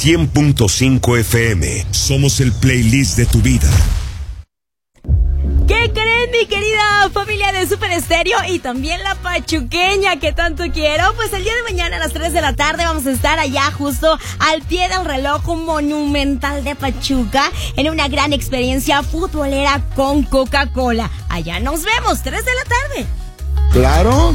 100.5 FM. Somos el playlist de tu vida. ¿Qué creen, mi querida familia de Super Estéreo y también la pachuqueña que tanto quiero? Pues el día de mañana a las 3 de la tarde vamos a estar allá justo al pie del reloj monumental de Pachuca en una gran experiencia futbolera con Coca-Cola. Allá nos vemos, 3 de la tarde. Claro.